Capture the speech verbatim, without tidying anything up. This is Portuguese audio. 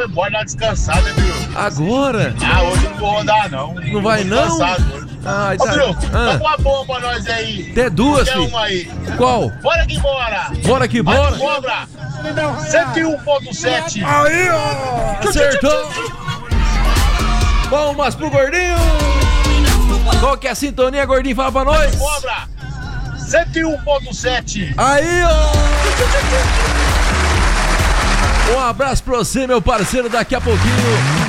foi embora dar descansada, viu? Agora? Ah, hoje eu não vou rodar, não. Não vai, Tô não? descansado hoje. Ai, Ô, tá. Bruno, Ah. dá uma boa pra nós aí. Até duas, Quer filho. uma aí? Qual? Bora que bora! Bora que Vai bora. que cobra! cento e um ponto sete. Aí, ó! Acertou! Palmas pro Gordinho! Qual que é a sintonia, Gordinho? Fala pra nós! Cobra! cento e um ponto sete. Aí, ó! Um abraço pra você, meu parceiro. Daqui a pouquinho